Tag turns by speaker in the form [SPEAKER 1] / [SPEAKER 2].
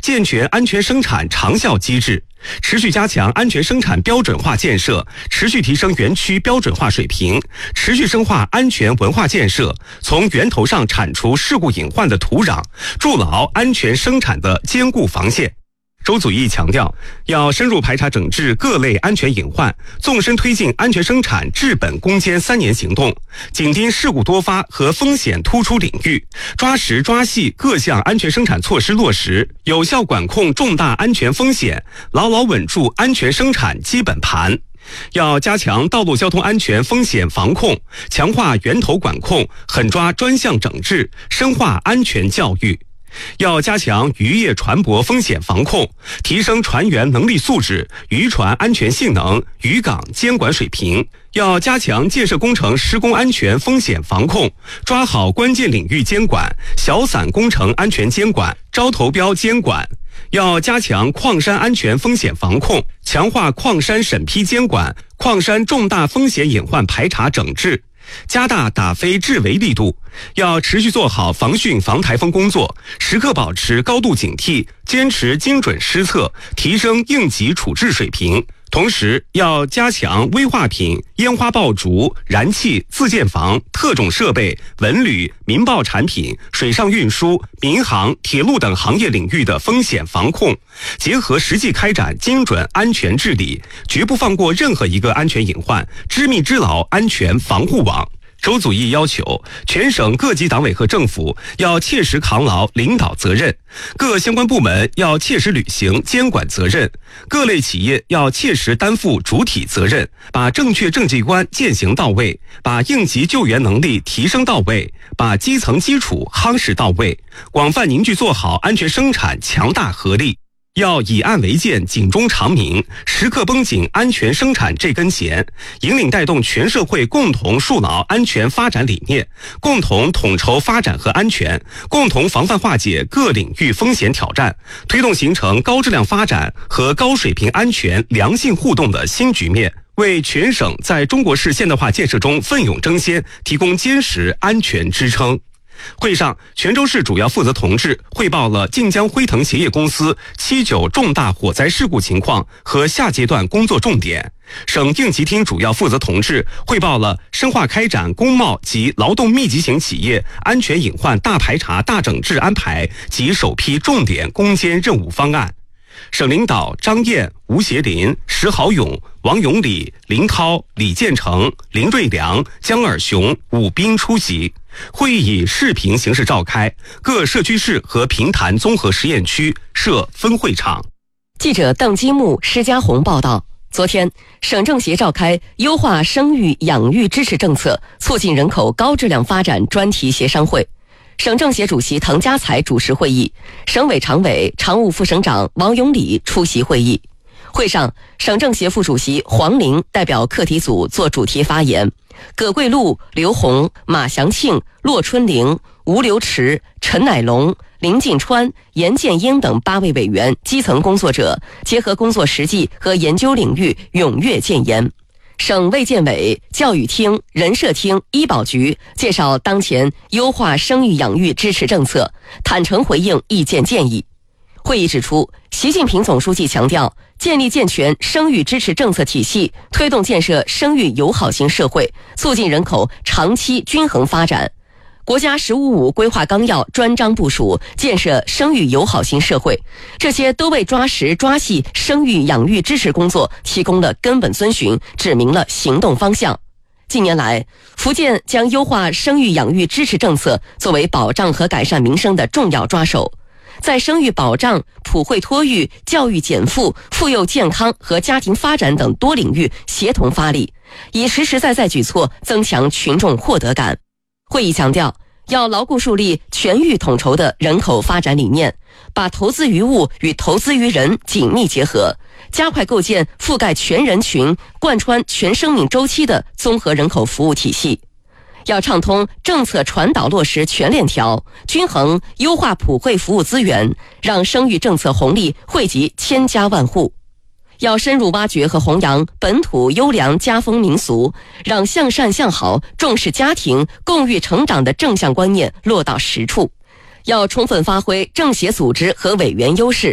[SPEAKER 1] 健全安全生产长效机制，持续加强安全生产标准化建设，持续提升园区标准化水平，持续深化安全文化建设，从源头上铲除事故隐患的土壤，筑牢安全生产的坚固防线。周祖义强调，要深入排查整治各类安全隐患，纵深推进安全生产治本攻坚3年行动，紧盯事故多发和风险突出领域，抓实抓细各项安全生产措施落实，有效管控重大安全风险，牢牢稳住安全生产基本盘。要加强道路交通安全风险防控，强化源头管控，狠抓专项整治，深化安全教育。要加强渔业船舶风险防控，提升船员能力素质、渔船安全性能、渔港监管水平。要加强建设工程施工安全风险防控，抓好关键领域监管，小散工程安全监管、招投标监管。要加强矿山安全风险防控，强化矿山审批监管、矿山重大风险隐患排查整治。加大打非治围力度，要持续做好防汛防台风工作，时刻保持高度警惕，坚持精准施策，提升应急处置水平。同时，要加强危化品、烟花爆竹、燃气、自建房、特种设备、文旅、民爆产品、水上运输、民航、铁路等行业领域的风险防控，结合实际开展精准安全治理，绝不放过任何一个安全隐患，织密织牢安全防护网。周祖义要求全省各级党委和政府要切实扛牢领导责任，各相关部门要切实履行监管责任，各类企业要切实担负主体责任，把正确政绩观践行到位，把应急救援能力提升到位，把基层基础夯实到位，广泛凝聚做好安全生产强大合力。要以案为鉴，警钟长鸣，时刻绷紧安全生产这根弦，引领带动全社会共同树牢安全发展理念，共同统筹发展和安全，共同防范化解各领域风险挑战，推动形成高质量发展和高水平安全良性互动的新局面，为全省在中国式现代化建设中奋勇争先提供坚实安全支撑。会上，泉州市主要负责同志汇报了晋江辉腾鞋业公司7·9重大火灾事故情况和下阶段工作重点。省应急厅主要负责同志汇报了深化开展工贸及劳动密集型企业安全隐患大排查大整治安排及首批重点攻坚任务方案。省领导张燕、吴协林、石豪勇、王永礼、林涛、李建成、林瑞良、江尔雄、武斌出席。会议以视频形式召开，各社区市和平潭综合实验区设分会场。
[SPEAKER 2] 记者邓基木、施家红报道。昨天，省政协召开优化生育养育支持政策，促进人口高质量发展专题协商会。省政协主席滕家才主持会议，省委常委、常务副省长王永礼出席会议。会上，省政协副主席黄玲代表课题组作主题发言，葛桂禄、刘红、马祥庆、骆春玲、吴留池、陈乃龙、林进川、严建英等8位委员、基层工作者结合工作实际和研究领域踊跃建言。省卫健委、教育厅、人社厅、医保局介绍当前优化生育养育支持政策，坦诚回应意见建议。会议指出，习近平总书记强调，建立健全生育支持政策体系，推动建设生育友好型社会，促进人口长期均衡发展。国家“十五五”规划纲要专章部署建设生育友好型社会，这些都为抓实抓细生育养育支持工作提供了根本遵循，指明了行动方向。近年来，福建将优化生育养育支持政策作为保障和改善民生的重要抓手，在生育保障、普惠托育、教育减负、妇幼健康和家庭发展等多领域协同发力，以实实在在举措增强群众获得感。会议强调，要牢固树立全域统筹的人口发展理念，把投资于物与投资于人紧密结合，加快构建覆盖全人群、贯穿全生命周期的综合人口服务体系。要畅通政策传导落实全链条，均衡优化普惠服务资源，让生育政策红利惠及千家万户。要深入挖掘和弘扬本土优良家风民俗，让向善向好、重视家庭、共育成长的正向观念落到实处。要充分发挥政协组织和委员优势，